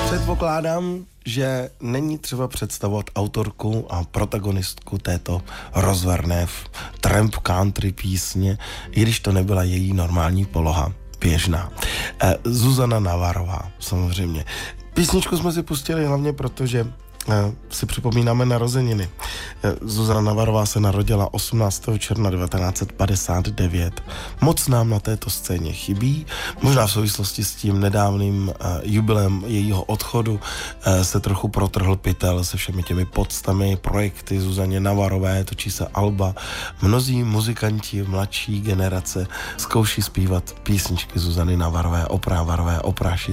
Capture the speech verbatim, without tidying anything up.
Předpokládám, že není třeba představovat autorku a protagonistku této rozverné tramp country písně, i když to nebyla její normální poloha, běžná. E, Zuzana Navarová, samozřejmě. Písničku jsme si pustili hlavně proto, že si připomínáme narozeniny. Zuzana Navarová se narodila osmnáctého června devatenáct set padesát devět. Moc nám na této scéně chybí. Možná v souvislosti s tím nedávným uh, jubilem jejího odchodu uh, se trochu protrhl pytel se všemi těmi podstami, projekty Zuzaně Navarové, točí se alba. Mnozí muzikanti mladší generace zkouší zpívat písničky Zuzany Navarové, Oprávarové, Opráši